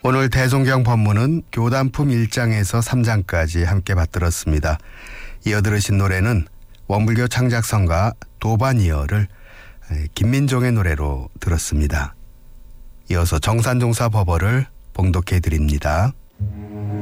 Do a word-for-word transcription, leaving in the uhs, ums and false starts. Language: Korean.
오늘 대종경 법문은 교단품 일 장에서 삼 장까지 함께 받들었습니다. 이어 들으신 노래는 원불교 창작성가 도반이어를 김민종의 노래로 들었습니다. 이어서 정산종사 법어를 봉독해 드립니다.